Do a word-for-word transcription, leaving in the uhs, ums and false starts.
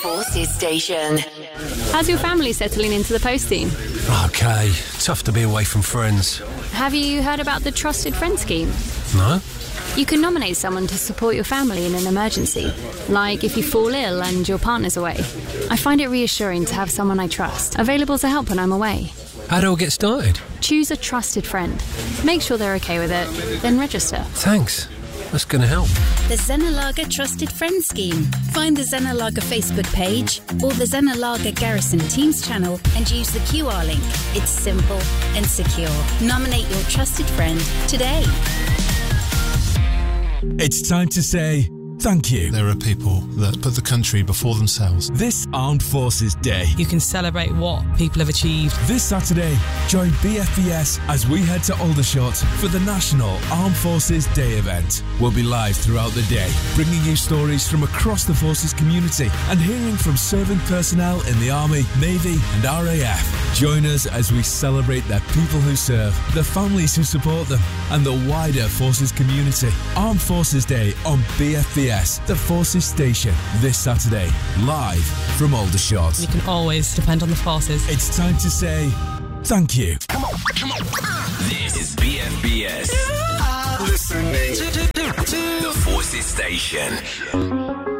Forces Station. How's your family settling into the post team? Okay, tough to be away from friends. Have you heard about the Trusted Friend Scheme? No? You can nominate someone to support your family in an emergency, like if you fall ill and your partner's away. I find it reassuring to have someone I trust, available to help when I'm away. How do I get started? Choose a trusted friend. Make sure they're okay with it, then register. Thanks. That's going to help. The Zenalaga Trusted Friend Scheme. Find the Zenalaga Facebook page or the Zenalaga Garrison Teams channel and use the Q R link. It's simple and secure. Nominate your trusted friend today. It's time to say thank you. There are people that put the country before themselves. This Armed Forces Day. You can celebrate what people have achieved. This Saturday, join B F B S as we head to Aldershot for the National Armed Forces Day event. We'll be live throughout the day, bringing you stories from across the Forces community and hearing from serving personnel in the Army, Navy and R A F. Join us as we celebrate the people who serve, the families who support them and the wider Forces community. Armed Forces Day on B F B S, the Forces Station, this Saturday, live from Aldershot. You can always depend on the Forces. It's time to say thank you. Come on, come on. This is B F B S. Listening to the Forces Station.